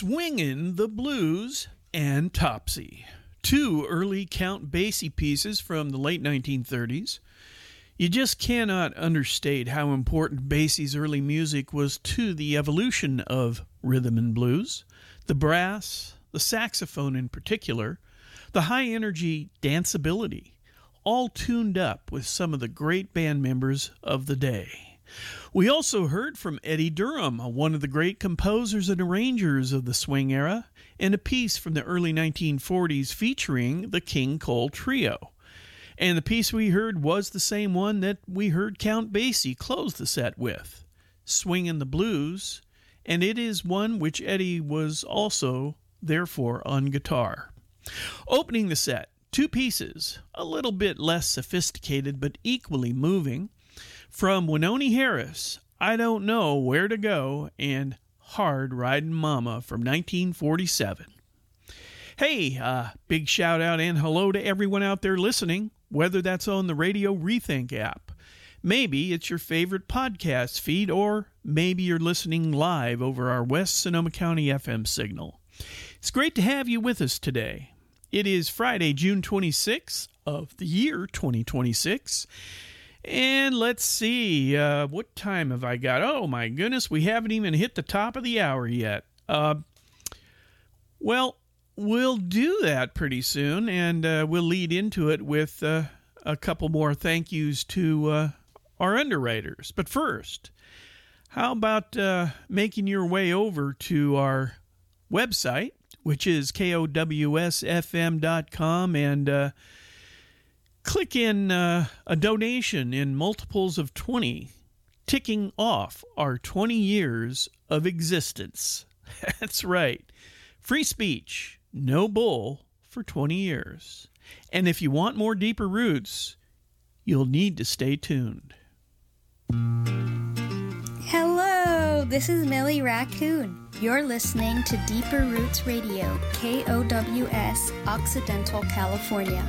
Swingin' the Blues and Topsy, two early Count Basie pieces from the late 1930s. You just cannot understate how important Basie's early music was to the evolution of rhythm and blues. The brass, the saxophone in particular, the high-energy danceability, all tuned up with some of the great band members of the day. We also heard from Eddie Durham, one of the great composers and arrangers of the swing era, and a piece from the early 1940s featuring the King Cole Trio. And the piece we heard was the same one that we heard Count Basie close the set with, Swingin' the Blues, and it is one which Eddie was also, therefore, on guitar. Opening the set, two pieces, a little bit less sophisticated but equally moving, from Wynonie Harris, I Don't Know Where to Go, and Hard Ridin' Mama from 1947. Hey, big shout out and hello to everyone out there listening, whether that's on the Radio Rethink app. Maybe it's your favorite podcast feed, or maybe you're listening live over our West Sonoma County FM signal. It's great to have you with us today. It is Friday, June 26th of the year 2026. And let's see, what time have I got? Oh my goodness, we haven't even hit the top of the hour yet. Well, we'll do that pretty soon, and we'll lead into it with a couple more thank yous to our underwriters. But first, how about making your way over to our website, which is KOWSFM.com, and click in a donation in multiples of 20, ticking off our 20 years of existence. That's right. Free speech, no bull for 20 years. And if you want more Deeper Roots, you'll need to stay tuned. Hello, this is Millie Raccoon. You're listening to Deeper Roots Radio, KOWS, Occidental, California.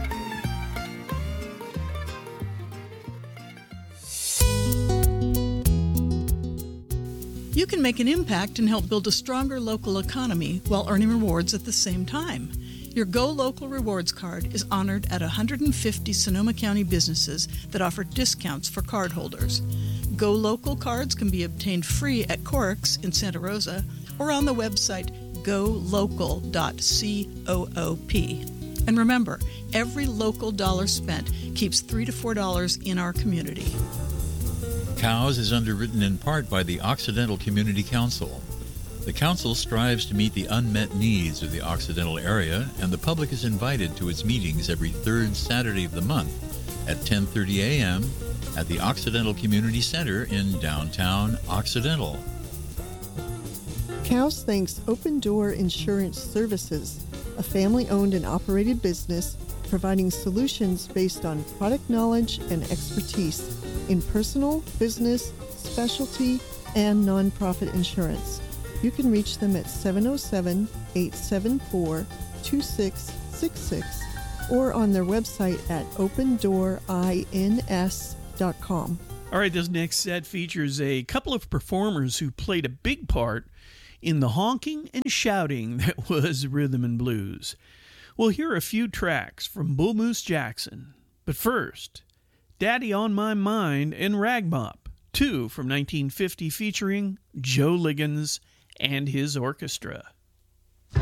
You can make an impact and help build a stronger local economy while earning rewards at the same time. Your Go Local Rewards card is honored at 150 Sonoma County businesses that offer discounts for cardholders. Go Local cards can be obtained free at Corix in Santa Rosa or on the website golocal.coop. And remember, every local dollar spent keeps $3 to $4 in our community. COWS is underwritten in part by the Occidental Community Council. The council strives to meet the unmet needs of the Occidental area, and the public is invited to its meetings every third Saturday of the month at 10:30 a.m. at the Occidental Community Center in downtown Occidental. COWS thanks Open Door Insurance Services, a family-owned and operated business providing solutions based on product knowledge and expertise in personal, business, specialty, and nonprofit insurance. You can reach them at 707-874-2666 or on their website at opendoorins.com. All right, this next set features a couple of performers who played a big part in the honking and shouting that was rhythm and blues. We'll hear a few tracks from Bull Moose Jackson, but first, Daddy on My Mind and Rag Mop, two from 1950 featuring Joe Liggins and his orchestra.